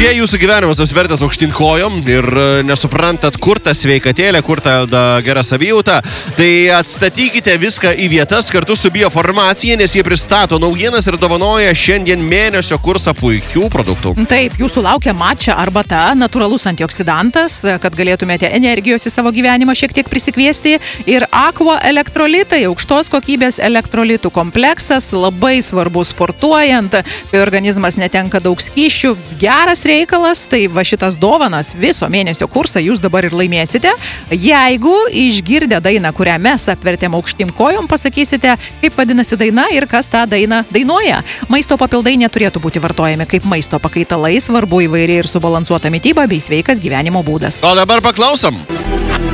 Jei jūsų gyvenimas apsvertęs aukštyn kojom ir nesuprantat, kur ta sveikatėlė, kur ta gera savijauta, tai atstatykite viską į vietas kartu su Biofarmacija, nes jie pristato naujienas ir dovanoja šiandien mėnesio kursą puikių produktų. Taip, jūsų laukia matcha arbata, natūralus antioksidantas, kad galėtumėte energijos į savo gyvenimą šiek tiek prisikviesti. Ir aqua elektrolitai, aukštos kokybės elektrolitų kompleksas, labai svarbu sportuojant, kai organizmas netenka daug skysčių. Geras reikalas, tai va šitas dovanas viso mėnesio kursą jūs dabar ir laimėsite. Jeigu išgirdę dainą, kurią mes apvertėm aukštyn kojom, pasakysite, kaip vadinasi daina ir kas tą dainą dainuoja. Maisto papildai neturėtų būti vartojami kaip maisto pakaitalai, svarbu įvairi ir subalansuota mityba bei sveikas gyvenimo būdas. O dabar paklausom.